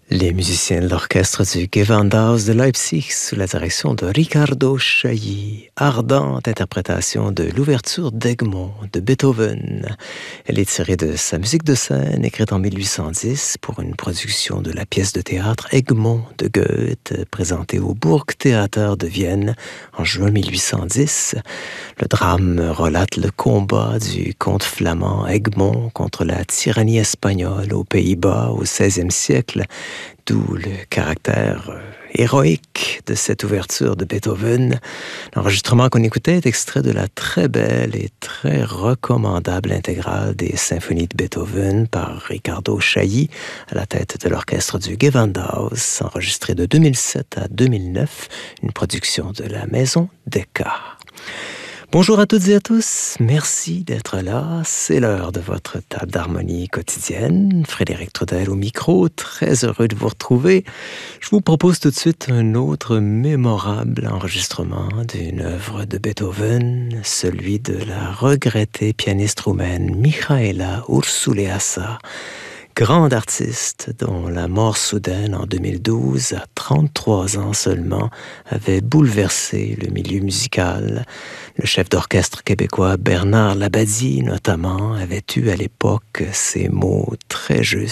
Les musiciens de l'orchestre du Gewandhaus de Leipzig, sous la direction de Riccardo Chailly, ardente interprétation de l'ouverture d'Egmont de Beethoven. Elle est tirée de sa musique de scène, écrite en 1810 pour une production de la pièce de théâtre Egmont de Goethe, présentée au Burgtheater de Vienne en juin 1810. Le drame relate le combat du comte flamand Egmont contre la tyrannie espagnole aux Pays-Bas au XVIe siècle, d'où le caractère héroïque de cette ouverture de Beethoven. L'enregistrement qu'on écoutait est extrait de la très belle et très recommandable intégrale des symphonies de Beethoven par Riccardo Chailly à la tête de l'orchestre du Gewandhaus, enregistrée de 2007 à 2009, une production de la maison Decca. Bonjour à toutes et à tous, merci d'être là, c'est l'heure de votre table d'harmonie quotidienne. Frédéric Trudel au micro, très heureux de vous retrouver. Je vous propose tout de suite un autre mémorable enregistrement d'une œuvre de Beethoven, celui de la regrettée pianiste roumaine Mihaela Ursuleasa, grande artiste dont la mort soudaine en 2012, à 33 ans seulement, avait bouleversé le milieu musical. Le chef d'orchestre québécois Bernard Labadie, notamment, avait eu à l'époque ces mots très justes